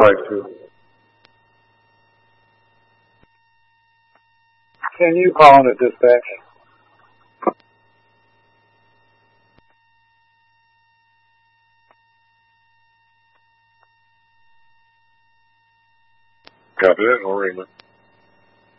5-2. Can you call in at dispatch? Copy that, Orima.